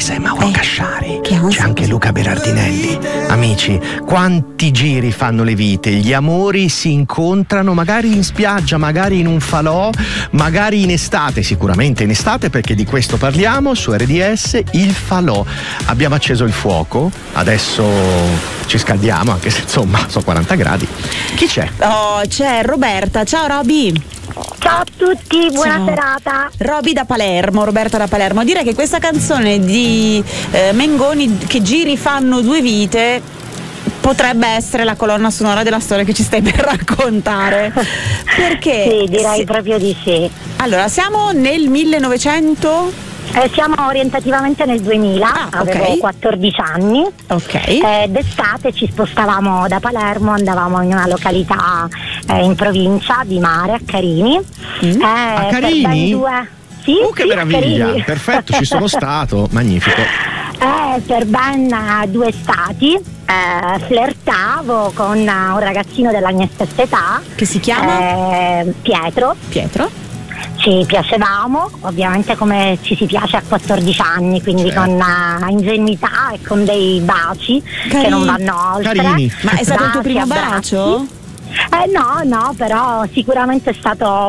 sai Mauro Casciari? Chiamo C'è anche Luca Berardinelli. Amici, quanti giri fanno le vite? Gli amori si incontrano magari in spiaggia, magari in un falò, magari in estate, sicuramente in estate, perché di questo parliamo su RDS, il falò. Abbiamo acceso il fuoco, adesso ci scaldiamo, anche se insomma sono 40 gradi. Chi c'è? Oh, c'è Roberta. Ciao Roby. Ciao a tutti, buona Ciao. serata. Roby da Palermo, Roberta da Palermo. Direi che questa canzone di Mengoni, Che giri fanno due vite, potrebbe essere la colonna sonora della storia che ci stai per raccontare. Perché? Sì, direi proprio di sì. Allora, siamo nel 1900? Siamo orientativamente nel 2000, avevo ok. 14 anni. Ok. D'estate ci spostavamo da Palermo, andavamo in una località in provincia di mare, a Carini. A per Carini? ben due... Sì, Che sì, a meraviglia! Carini. Perfetto, ci sono stato, magnifico. Per ben 2 estati flirtavo con un ragazzino della mia stessa età. Che si chiama? Pietro. Ci piacevamo, ovviamente come ci si piace a 14 anni, quindi Certo. con ingenuità e con dei baci che non vanno oltre. Carini. Ma è stato il tuo Baci, primo abbracci. bacio? No, però sicuramente è stato